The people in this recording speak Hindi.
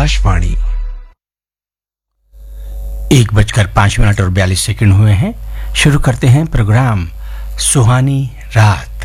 आकाशवाणी 1:05 हुए हैं। शुरू करते हैं प्रोग्राम सुहानी रात।